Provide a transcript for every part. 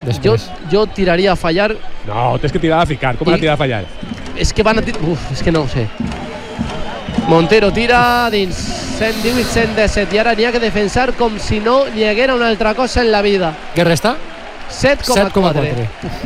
yo tiraría a fallar. No, tienes que tirar a ficar. ¿Cómo la tirar a fallar? Es que van a es que no ho sé. Montero tira dins 118-117 i ara n'hi ha que defensar com si no n'hi haguera una altra cosa en la vida. Què resta? 7,4.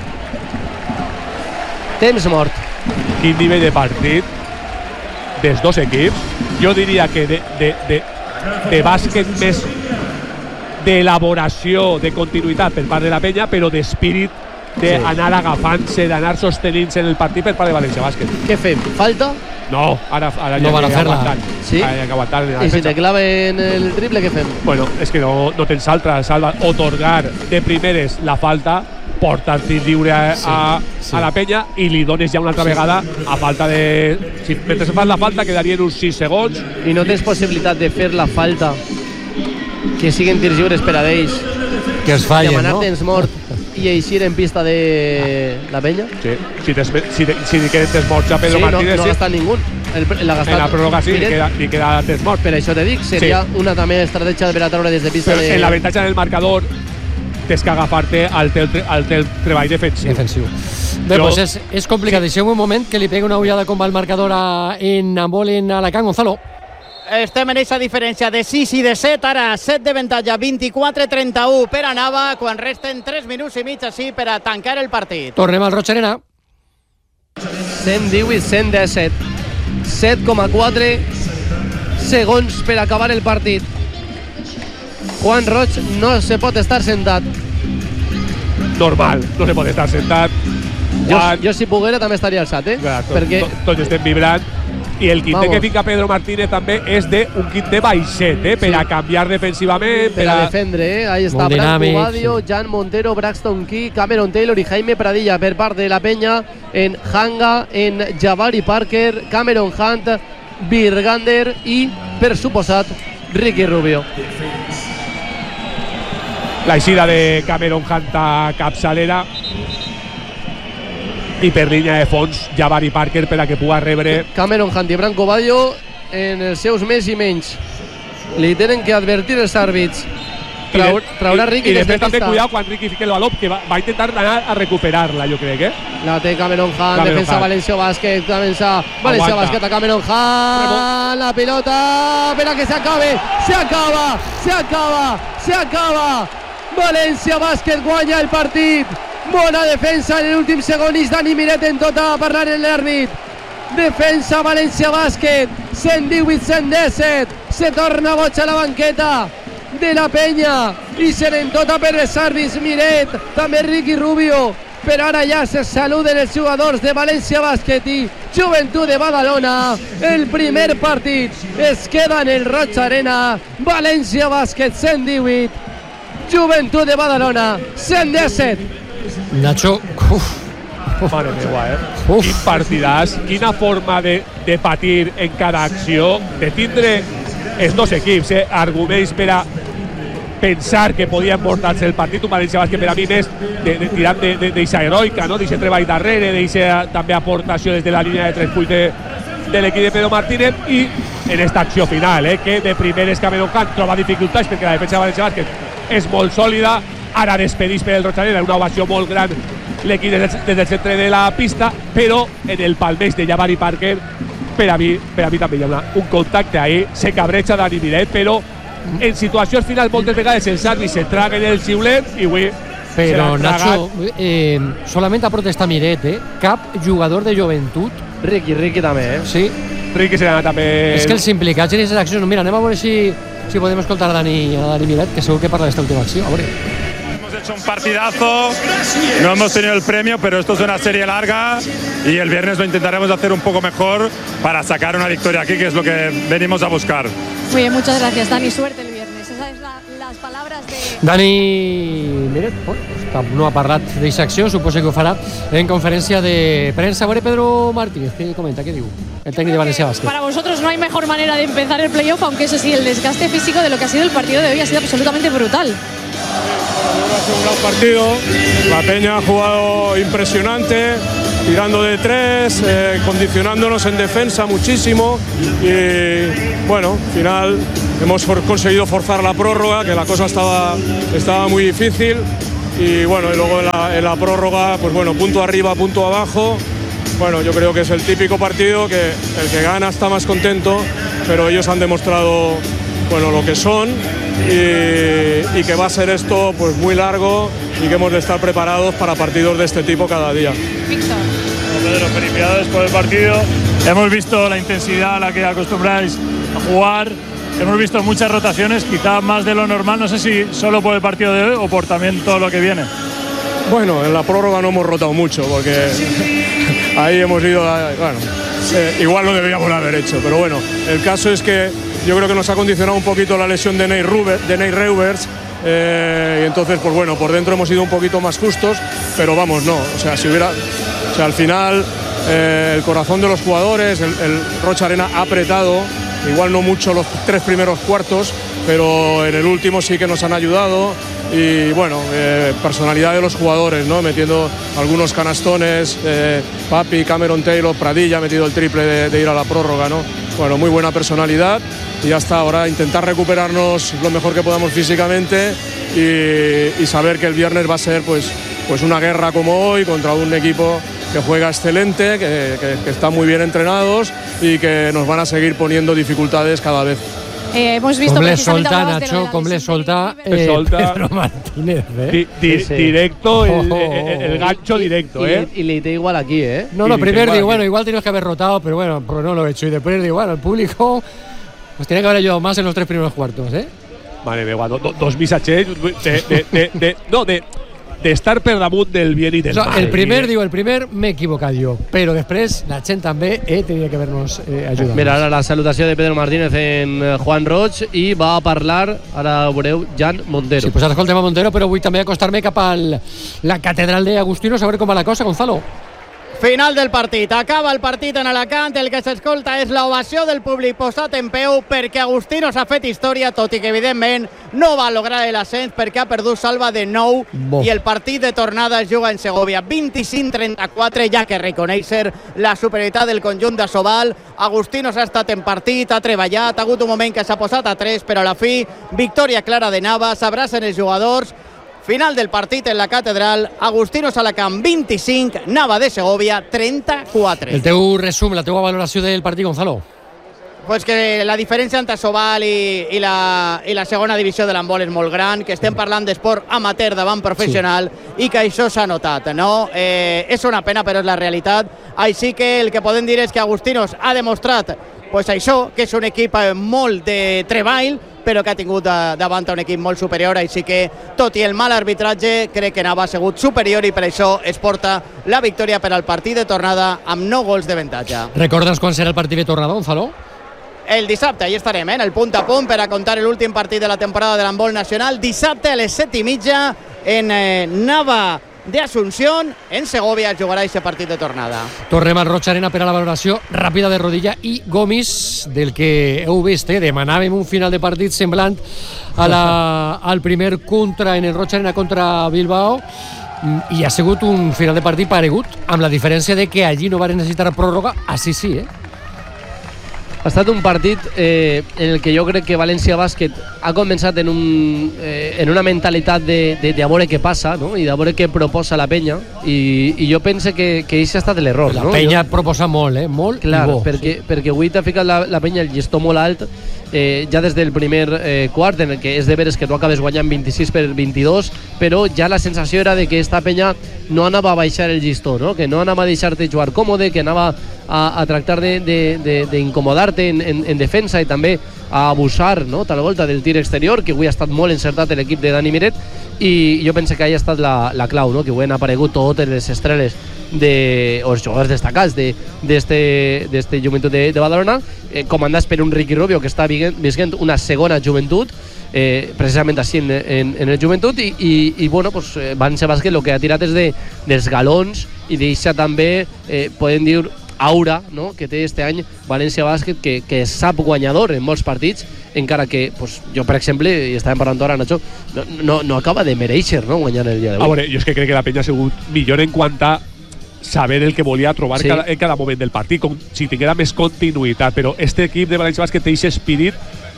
Temps mort. Quin nivell de partit dels dos equips. Jo diria que de bàsquet més d'elaboració, de continuïtat per part de la penya, però d'espírit d'anar agafant-se, d'anar sostenint-se en el partit per part de València Bàsquet. Què fem? Falta? No, ara no van a fer-la. Sí? Hi ha que aguantar. I si te claven el triple, què fem? Bueno, és que no tens altra, Salva. Otorgar de primeres la falta, portar tir lliure a la penya i li dones ja una altra vegada a falta de... Si mentre se fas la falta quedarien uns 6 segons. I no tens possibilitat de fer la falta que siguin tirs lliures per a ells, que es fallen, demanar no? temps mort i eixir en pista de la penya? Sí, si quedes mort ja Pedro Martínez... No ha gastat ningú. En la pròrroga sí, li queda temps mort. Per això te dic, seria una també estratègia per a treure des de pista. En l'avantatge del marcador tens que agafar-te al teu treball defensiu. Bé, doncs és complicat. Deixeu un moment que li pegui una ullada com va el marcador en handbol en Alacant, Gonzalo. Estem en aquesta diferència de 6 i de 7, ara 7 de avantatge, 24-31 per a Nava, quan resten 3 minuts i mig així per a tancar el partit. Tornem al Roig Arena. 118-117, 7,4 segons per acabar el partit. Juan Roig no se pot estar sentat. Normal, no se pot estar sentat. Jo si poguera també estaria alçat, perquè tots estem vibrant. I el quintet que fica Pedro Martínez també és d'un quintet baixet, per a canviar defensivament, per a defendre, ahí està Branco Badio, Jan Montero, Braxton Key, Cameron Taylor i Jaime Pradilla per part de la penya, en Hanga, en Jabari Parker, Cameron Hunt, Virgander i, per suposat, Ricky Rubio. L'eixida de Cameron Hunt a capçalera i per línia de fons Jabari Parker per a que pugui rebre. Cameron Hunt i Branco Badio en els seus més i menys. Li tenen que advertir els àrbits. Traurà Ricky i després també cuidado quan Ricky fique el baló, que va intentar anar a recuperar-la, jo crec, La té Cameron Hunt, defensa València Bàsquet, València Bàsquet a Cameron Hunt, la pilota, per a que s'acabe, s'acaba, València Bàsquet guanya el partit. Bona defensa en l'últim segon i Dani Miret en tota a parlar en l'àrbit. Defensa València Bàsquet, 118-117, se torna boig a la banqueta de la penya i se n'entota per els àrbits Miret, també Ricky Rubio, però ara ja se saluden els jugadors de València Bàsquet i Joventut de Badalona. El primer partit es queda en el Roig Arena, València Bàsquet 118, Joventut de Badalona 117. Nacho, mare meva, quin partidàs, quina forma de patir en cada acció, de tindre els dos equips arguments per a pensar que podien portar-se el partit. Un València Bàsquet per a mi més tirant d'eixa heroica, d'eixe treball darrere, d'eixa també aportació des de la línia de 3 punts de l'equip de Pedro Martínez, i en aquesta acció final, que de primeres Cameron Hunt troba dificultats perquè la defensa de València Bàsquet és molt sòlida. Ara despedís per el Roig Arena, una ovació molt gran l'equip des del centre de la pista, però en el palmeix de Jabari Parker, per a mi també hi ha un contacte ahí, se cabreja Dani Miret, però en situacions finals moltes vegades els àrbits se traguen el xiulet i avui però Nacho, solament ha protestat Miret, cap jugador de Joventut. Ricky també, Sí. Ricky serà també... És que els implicats en aquestes accions... Mira, anem a veure si podem escoltar a Dani Miret, que segur que parla d'esta última acció. A veure. Hemos hecho un partidazo, no hemos tenido el premio, pero esto es una serie larga y el viernes lo intentaremos hacer un poco mejor para sacar una victoria aquí, que es lo que venimos a buscar. Muy bien, muchas gracias, Dani. Suerte el viernes. Esas son las palabras de... Dani Miret no ha parlat d'aquesta acció, suposo que ho farà en conferència de premsa. A veure, Pedro Martínez, què comenta, què diu el técnico de València Bàsquet? Para vosotros no hay mejor manera de empezar el playoff, aunque eso sí, el desgaste físico de lo que ha sido el partido de hoy ha sido absolutamente brutal. Ha sido un gran partido, la Peña ha jugado impresionante, tirando de 3, condicionándonos en defensa muchísimo y bueno, al final hemos conseguido forzar la prórroga, que la cosa estaba muy difícil y bueno, y luego en la prórroga, pues bueno, punto arriba, punto abajo. Bueno, yo creo que es el típico partido que el que gana está más contento, pero ellos han demostrado, bueno, lo que son y que va a ser esto pues muy largo y que hemos de estar preparados para partidos de este tipo cada día. Víctor. Pedro, felicidades por el partido. Hemos visto la intensidad a la que acostumbráis a jugar. Hemos visto muchas rotaciones, quizá más de lo normal. No sé si solo por el partido de hoy o por también todo lo que viene. Bueno, en la prórroga no hemos rotado mucho porque ahí hemos ido, bueno, igual lo deberíamos haber hecho, pero bueno, el caso es que yo creo que nos ha condicionado un poquito la lesión de Nate Reuvers, y entonces, pues bueno, por dentro hemos sido un poquito más justos, pero vamos, no, o sea, al final el corazón de los jugadores, el Rocha Arena ha apretado, igual no mucho los 3 primeros cuartos, pero en el último sí que nos han ayudado. Y bueno, personalidad de los jugadores, ¿no? Metiendo algunos canastones, Papi, Cameron Taylor, Pradilla ha metido el triple de ir a la prórroga, ¿no? Bueno, muy buena personalidad y ya está, ahora intentar recuperarnos lo mejor que podamos físicamente y saber que el viernes va a ser pues una guerra como hoy contra un equipo que juega excelente, que está muy bien entrenados y que nos van a seguir poniendo dificultades cada vez. Hemos visto com les solta, Nacho, com les solta Pedro Martínez, directo, el gancho directo, Y le da igual aquí, No, primer digo, bueno, igual teníamos que haber rotado, pero bueno, pues no lo he hecho. Y después digo, bueno, el público pues tiene que haber ayudado más en los 3 primeros cuartos, Vale, me guardo 2 missatges de estar per damunt del bien y del mal. El primer m'he equivocat jo, però després la gent també tenia que haver-nos ajudat. Mira, ara la salutació de Pedro Martínez en Juan Roig i va a parlar, ara veureu, Jan Montero. Sí, pues ara escoltem a Montero, però vull també acostar-me cap a la catedral de Agustino a veure com va la cosa, Gonzalo. Final del partit. Acaba el partit en Alacant. El que s'escolta és l'ovació del públic posat en peu perquè Agustinos ha fet història, tot i que evidentment no va lograr l'ascens perquè ha perdut salva de 9 i el partit de tornada es juga en Segovia. 25-34, ja que reconèixer la superioritat del conjunt de Sobal. Agustinos ha estat en partit, ha treballat, ha hagut un moment que s'ha posat a 3, però a la fi, victòria clara de Nava, s'abracen els jugadors. Final del partit en la catedral, Agustinos Alacant 25, Nava de Segovia 34. El teu resum, la teua valoració del partit, Gonzalo? Pues que la diferència entre Sobal i la segona divisió de l'handbol és molt gran, que estem parlant d'esport amateur davant professional i que això s'ha notat, no? És una pena, però és la realitat. Així que el que podem dir és que Agustinos ha demostrat pues això, que és un equip molt de treball, però que ha tingut davant un equip molt superior, així que, tot i el mal arbitratge, crec que Nava ha sigut superior i per això es porta la victòria per al partit de tornada amb 9 gols d'avantatge. Recordes quan serà el partit de tornada, Gonzalo? El dissabte, ahí estarem, en el punt a punt per a contar l'últim partit de la temporada de l'handbol nacional. Dissabte a les 7:30 en Nava de Asunción, en Segovia es jugarà aquest partit de tornada. Tornem al Roig Arena per a la valoració ràpida de Rodilla i Gomis, del que heu vist, demanàvem un final de partit semblant al primer contra en el Roig Arena contra Bilbao, i ha sigut un final de partit paregut, amb la diferència de que allí no van necessitar pròrroga, així sí, Ha estat un partit en el que jo crec que València Bàsquet ha començat en una mentalitat de a veure què passa, no? I de veure què proposa la penya, i jo penso que això ha estat l'error. La penya proposa molt, molt clar, bo. Perquè avui t'ha ficat la penya el llistó molt alt, ja des del primer quart, en el que és de veres que tu acabes guanyant 26-22, però ja la sensació era de que esta penya no anava a baixar el llistó, no? Que no anava a deixar-te jugar còmode, que anava a tractar d'incomodar-te en defensa i també a abusar, no? Tal volta del tir exterior, que avui ha estat molt encertat l'equip de Dani Miret, i jo penso que ahí ha estat la clau, no? Que avui han aparegut totes les estrelles o els jugadors destacats d'este Joventut de Badalona, comandats per un Ricky Rubio que està visquent una segona joventut, precisament així en el Joventut, i bueno, pues València Bàsquet el que ha tirat és dels galons i deixa també, podem dir, aura, no? Que té este any València Bàsquet, que sap guanyador en molts partits, encara que pues, jo, per exemple, i estàvem parlant ara, Nacho, no acaba de mereixer, no? Guanyar el dia d'avui. A veure, jo és que crec que la penya ha sigut millor en quant a saber el que volia trobar en cada moment del partit, com si tinguera més continuïtat, però este equip de València Bàsquet té aquest espírit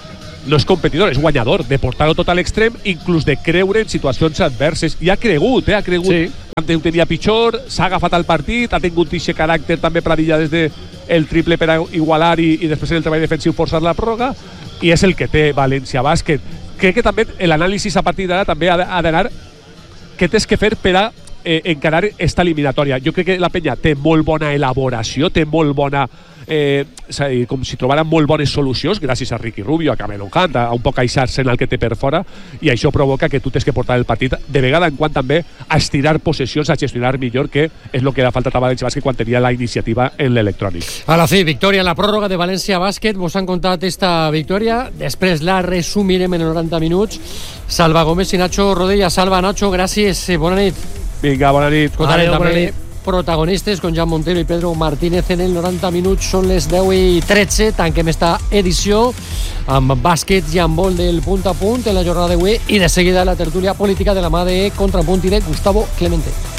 no és competidor, és guanyador, de portar-ho tot a l'extrem, inclús de creure en situacions adverses. I ha cregut, ha cregut. Sí. Quan ho tenia pitjor, s'ha agafat al partit, ha tingut aquest caràcter també Pradilla des del triple per a igualar i després en el treball defensiu forçar la pròrroga, i és el que té València Bàsquet. Crec que també l'anàlisi a partir d'ara també ha d'anar què tens que fer per a encarar esta eliminatòria. Jo crec que la penya té molt bona elaboració, té molt bona és a dir, com si trobaran molt bones solucions gràcies a Ricky Rubio, a Cameron Hunt, a un poc Arsenal que té per fora, i això provoca que tu tens que portar el partit de vegada en quant també a estirar possessions, a gestionar millor, que és el que ha faltat a València Bàsquet quan tenia la iniciativa en l'electrònic. A la fi, victòria en la pròrroga de València Bàsquet. Vos han contat esta victòria, després la resumirem en 90 minuts. Salva Gómez i Nacho Rodella. Salva, Nacho, gràcies, bona nit. Vinga, bona nit. Contarem també protagonistes con Jan Montero i Pedro Martínez en el 90 minuts. Són les 10:13. Tanquem esta edició amb bàsquet i amb vol del punt a punt en la jornada d'avui, i de seguida la tertúlia política de la mà de Contrapunt i de Gustavo Clemente.